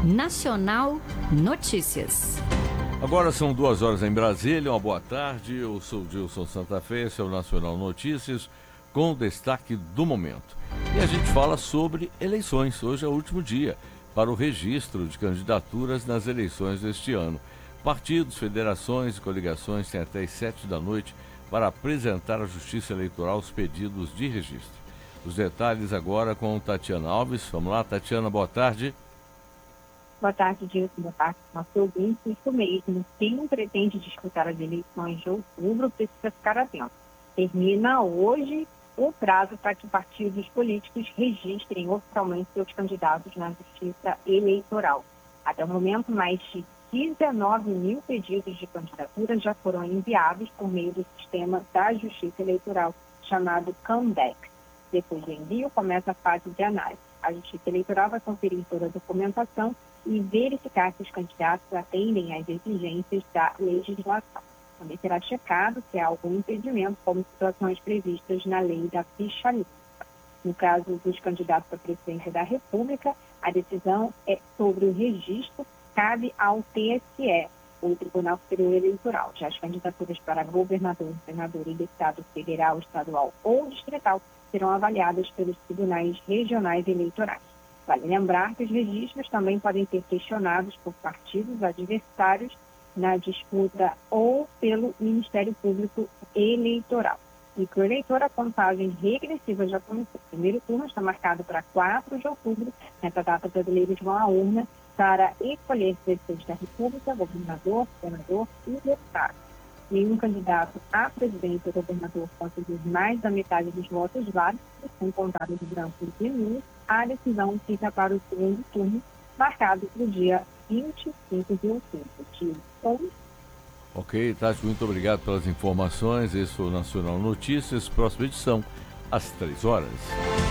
Nacional Notícias. Agora são 2h em Brasília, uma boa tarde, eu sou Dilson Santa Fé, esse é o Nacional Notícias, com destaque do momento. E a gente fala sobre eleições, hoje é o último dia para o registro de candidaturas nas eleições deste ano. Partidos, federações e coligações têm até às 7 da noite para apresentar à Justiça Eleitoral os pedidos de registro. Os detalhes agora com Tatiana Alves. Vamos lá, Tatiana, boa tarde. Boa tarde, Dilson. Boa tarde, nosso ouvinte. Isso mesmo. Quem pretende disputar as eleições de outubro precisa ficar atento. Termina hoje o prazo para que partidos políticos registrem oficialmente seus candidatos na Justiça Eleitoral. Até o momento, mais de 19 mil pedidos de candidatura já foram enviados por meio do sistema da Justiça Eleitoral, chamado CAMDEX. Depois do envio, começa a fase de análise. A Justiça Eleitoral vai conferir toda a documentação e verificar se os candidatos atendem às exigências da legislação. Também será checado se há algum impedimento, como situações previstas na lei da ficha limpa. No caso dos candidatos à presidência da República, a decisão é sobre o registro, cabe ao TSE, o Tribunal Superior Eleitoral. Já as candidaturas para governador, senador e deputado federal, estadual ou distrital serão avaliadas pelos tribunais regionais eleitorais. Vale lembrar que os registros também podem ser questionados por partidos adversários na disputa ou pelo Ministério Público Eleitoral. E para o eleitor, a contagem regressiva já começou. O primeiro turno está marcado para 4 de outubro. Nessa data, os brasileiros vão à urna para escolher presidente da República, governador, senador e deputado. Nenhum candidato a presidente ou governador conseguir mais da metade dos votos válidos, com contados de brancos e nulos. A decisão fica para o segundo turno, marcado para o dia 25 de outubro. Ok, Tati, muito obrigado pelas informações. Esse foi o Nacional Notícias. Próxima edição, às 3h.